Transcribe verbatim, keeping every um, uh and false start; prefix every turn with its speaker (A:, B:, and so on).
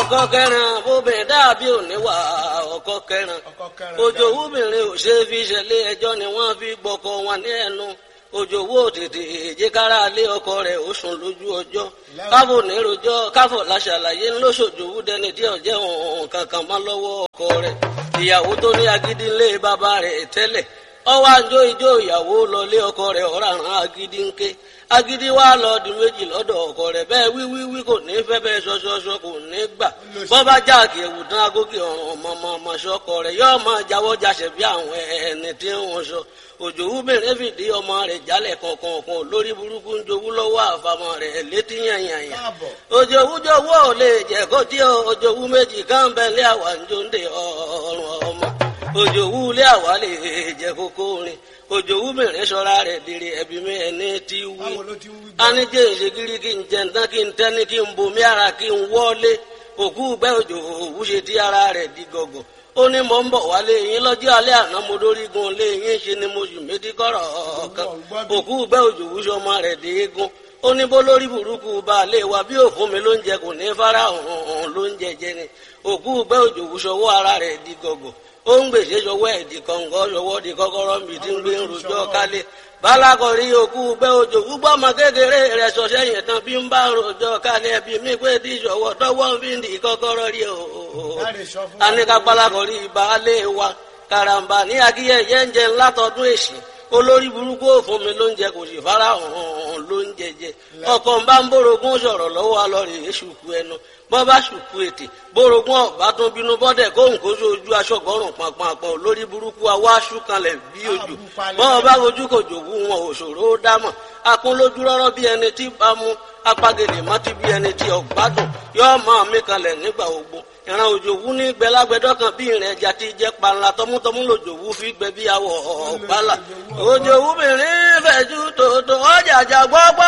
A: ọkọ kẹrin obìnrin dàbí òníwà ọkọ kẹrin òjò wúbìnrin ò ṣe fi ṣẹlẹ̀ ẹjọ́ ni wọ́n fi gbọkọ wọn ní ẹnu òjò wó tètè èjìkára lé ọkọ rẹ̀ ó sùn lójú ọjọ́ káfò nírojọ́ káfò láṣàlàyé ńlọsọjòwú dẹni tí ọjẹ òun kankan mọ́ lọ́wọ́ ọkọ rẹ̀ ìyàwó tó ní agídí ńlé bàbá rẹ̀ tẹ́lẹ̀ ọwọ́ àjọ ìjọ ìyàwó lọlé ọkọ rẹ̀ ọ̀ràn agídí ńké agídí wá lọ di méjì lọ́dọ̀ ọkọ rẹ̀ bẹ́ẹ̀ wíwíwí kò ní fẹ́ bẹ́ẹ̀ ṣọṣọṣọ kò ní gbà bọ́bá jáàkì ewu tán agókè ọ̀ràn ọmọọmọ ṣọkọ rẹ̀ yóò máa jáwọ́ jáṣẹ bí àwọn ẹni tí wọ́n sọ òjò wúbẹ̀rẹ̀ fìdí ọmọ rẹ̀ jálẹ̀ kọ̀ọ̀kan lórí burúkú ń jowú lọ́wọ́ àfàmọ́ rẹ̀ létí yànyànyà òjò wújọwọ́ ò lè jẹ́ kó tí òjò wú méjì káńbẹ́lẹ́ àwà ń jóńdè ọ̀rùn ọmọ òjò wú lé àwà lè jẹ́ kókó rin òjò wúbẹ̀rẹ̀ sọ́ra rẹ̀ dèrè ẹ̀bí mi ẹni tí wí anijẹ́ ìṣègìrì kí n jẹ ntán kí n tẹ́ni kí n bomi ara kí n wọ́lé òkú gbẹ́ òjò òwú ṣe tí ara rẹ̀ di gọ̀gọ̀ ó ní mò ń bọ̀ wálé yín lọ́jọ́ alẹ́ àná mo dórí gun lé yín ṣe ni mo sì méjì kọ́rọ̀ kan òkú gbẹ́ òjò wúṣọ ọmọ rẹ̀ dé eégún ó ní bó lórí burúkú baálé wa bí òfun mi ló ń jẹ kò ní fara hàn ló ń jẹjẹ ni òkú gbẹ́ òjò wúṣọ ọwọ́ ara rẹ̀ di gọ̀gọ̀ ó ń gbèsè ṣọwọ́ ẹ̀ di kọ̀ǹgọ́ ṣọwọ́ di kọ́kọ́rọ́ mi tí ń gbé ń rojọ́ kálé balakọ̀rí òkú gbẹ́ òjò gbúgbọ́ ọmọ kékeré rẹ̀ sọ sẹ́yìn tán bí ń bá rojọ́ kálé bí mi pé tí ṣọwọ́ tọwọ́ fi ń di kọ́kọ́rọ́ rí o anika balakọ̀rí baálé wa karamba ní akíyẹyẹ ń jẹ ńlá tọdún èsì olórí burúkú òfun mi ló ń jẹ kò sì fara hàn ló ń jẹjẹ ọkọ ń bá ń bórogún sọ̀rọ̀ lọ́wọ́ alọrẹ èṣùkú ẹnu bọ́ bá ṣùkú ètè bórogún ọ̀bá tó bínú bọ́dẹ̀ kóhùn kó sójú aṣọ́gọ́rùn pàpàpọ̀ lórí burúkú awá ṣúkanlẹ̀ bí ojú bọ́ bá ojú kò jòwú wọn òṣòro ó dámọ̀ akún lójú rọ́rọ́ bí ẹni tí bá mú apagèlè mọ́tí bí ẹni tí ọ̀gbádùn yóò máa mí kanlẹ̀ nígbà ogbó ìran òjòwú ní gbẹlágbẹdọ kan bí ìrìn ẹja ti jẹ panla tọmútọmú lòjòwú fi gbẹ bí awọ ọgbàlà òjòwú mìíràn fẹjú tòótọ́ ọjàjà gbọgbọ